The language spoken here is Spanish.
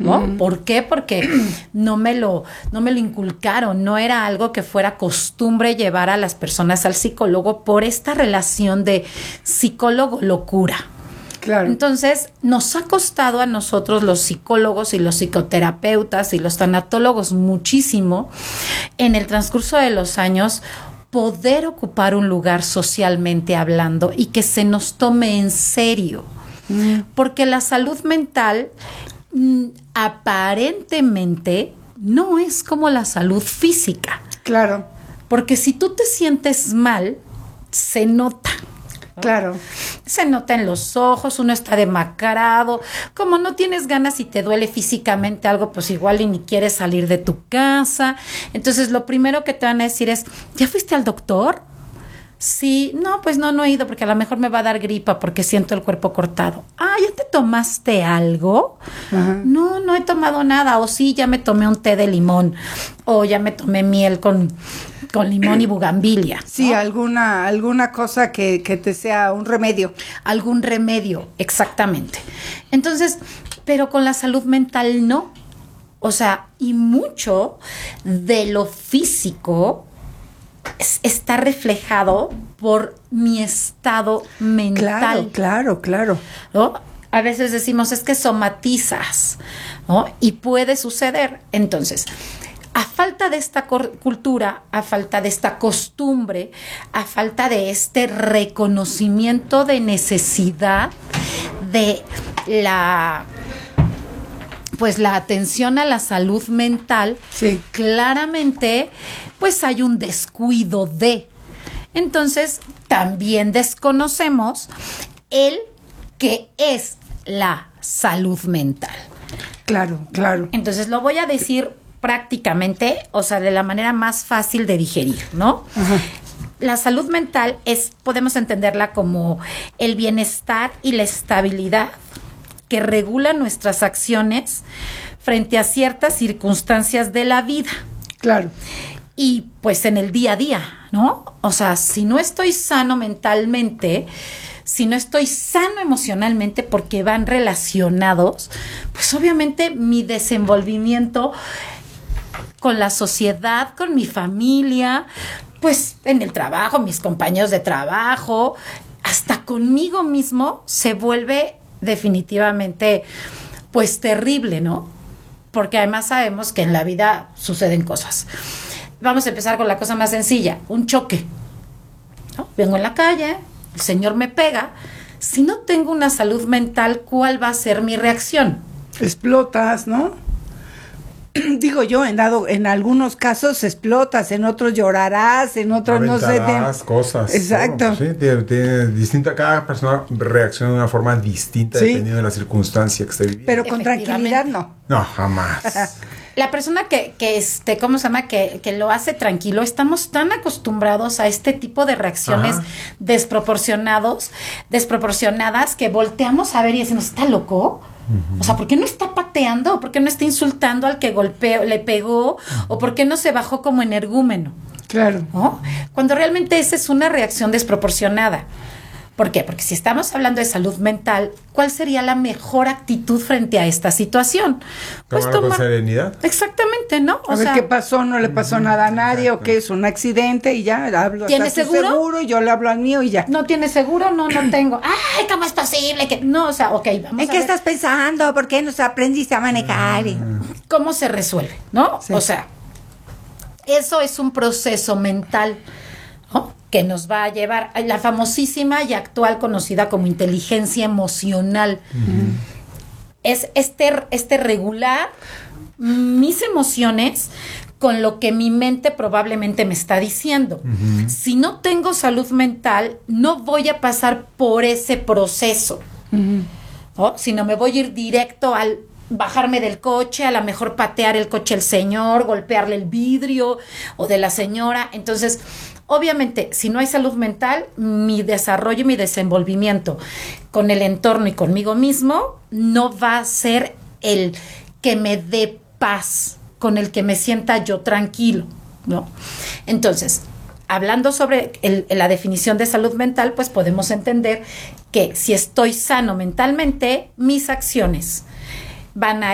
¿no? ¿Por qué? Porque no me lo inculcaron, no era algo que fuera costumbre llevar a las personas al psicólogo por esta relación de psicólogo-locura. Claro. Entonces, nos ha costado a nosotros los psicólogos y los psicoterapeutas y los tanatólogos muchísimo en el transcurso de los años poder ocupar un lugar socialmente hablando y que se nos tome en serio. Porque la salud mental aparentemente no es como la salud física. Claro. Porque si tú te sientes mal, se nota. Claro. Se nota en los ojos, uno está demacrado, como no tienes ganas y te duele físicamente algo, pues igual y ni quieres salir de tu casa. Entonces lo primero que te van a decir es, ¿ya fuiste al doctor? Sí, no, pues no he ido porque a lo mejor me va a dar gripa porque siento el cuerpo cortado. Ah, ¿ya te tomaste algo? Ajá. No he tomado nada. O sí, ya me tomé un té de limón. O ya me tomé miel con limón y bugambilia. Sí, ¿no? alguna cosa que te sea un remedio. Algún remedio, exactamente. Entonces, pero con la salud mental no. O sea, y mucho de lo físico está reflejado por mi estado mental. Claro. ¿No? A veces decimos, es que somatizas, ¿no? Y puede suceder. Entonces, a falta de esta cultura, a falta de esta costumbre, a falta de este reconocimiento de necesidad de la atención a la salud mental, sí, claramente, pues hay un descuido de. Entonces, también desconocemos el que es la salud mental. Claro. Entonces, lo voy a decir prácticamente, o sea, de la manera más fácil de digerir, ¿no? Ajá. La salud mental podemos entenderla como el bienestar y la estabilidad que regula nuestras acciones frente a ciertas circunstancias de la vida. Claro. Y pues en el día a día, ¿no? O sea, si no estoy sano mentalmente, si no estoy sano emocionalmente, porque van relacionados, pues obviamente mi desenvolvimiento con la sociedad, con mi familia, pues en el trabajo, mis compañeros de trabajo, hasta conmigo mismo se vuelve definitivamente pues terrible, ¿no? Porque además sabemos que en la vida suceden cosas. Vamos a empezar con la cosa más sencilla, un choque, ¿no? Vengo en la calle, el señor me pega. Si no tengo una salud mental, ¿cuál va a ser mi reacción? Explotas, ¿no? Digo yo, en algunos casos explotas, en otros llorarás, en otros no sé. Cosas. Exacto. Sí, tiene distinta, cada persona reacciona de una forma distinta, sí, dependiendo de la circunstancia que esté viviendo. Pero con tranquilidad no. No, jamás. La persona ¿cómo se llama? Que lo hace tranquilo, estamos tan acostumbrados a este tipo de reacciones desproporcionadas que volteamos a ver y decimos, ¿está loco? O sea, ¿por qué no está pateando? ¿Por qué no está insultando al que le pegó? ¿O por qué no se bajó como energúmeno? Claro. ¿No? Cuando realmente esa es una reacción desproporcionada. ¿Por qué? Porque si estamos hablando de salud mental, ¿cuál sería la mejor actitud frente a esta situación? Pues tomar con serenidad. Exactamente, ¿no? A ver qué pasó, no le pasó nada a nadie, o qué es un accidente y ya hablo. ¿Tienes seguro? Y yo le hablo al mío y ya. ¿No tienes seguro? No tengo. ¡Ay, cómo es posible que no! O sea, ok, vamos ¿En qué estás pensando? ¿Por qué no aprendiste a manejar? ¿Cómo se resuelve? ¿No? Sí. O sea, eso es un proceso mental, ¿no? Que nos va a llevar a la famosísima y actual conocida como inteligencia emocional. Es este regular mis emociones con lo que mi mente probablemente me está diciendo. Si no tengo salud mental, no voy a pasar por ese proceso, ¿no? Sino me voy a ir directo al bajarme del coche, a lo mejor patear el coche al señor, golpearle el vidrio o de la señora. Entonces, obviamente, si no hay salud mental, mi desarrollo y mi desenvolvimiento con el entorno y conmigo mismo no va a ser el que me dé paz, con el que me sienta yo tranquilo, ¿no? Entonces, hablando sobre la definición de salud mental, pues podemos entender que si estoy sano mentalmente, mis acciones van a